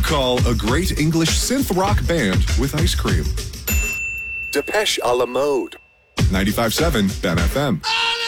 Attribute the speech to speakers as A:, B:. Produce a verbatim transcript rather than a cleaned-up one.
A: Call a great English synth rock band with ice cream.
B: Depeche a la mode.
A: ninety-five point seven Ben F M.